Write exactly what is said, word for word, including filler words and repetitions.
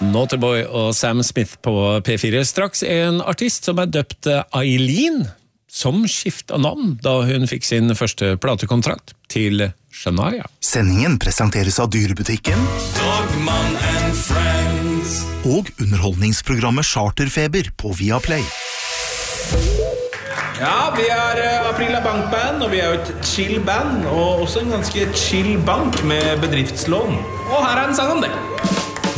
Naughtyboy og Sam Smith på P fire. Straks en artist som er døpt Eileen, som skiftet navn da hun fikk sin første platekontrakt til Shania. Sendingen presenteres av Dyrebutikken Dogman and Friends og underholdningsprogrammet Charterfeber på Viaplay. Ja, vi er Aprila Bankband, og vi er jo et chill band, og også en ganske chill bank med bedriftslån. Og her er en sang om det.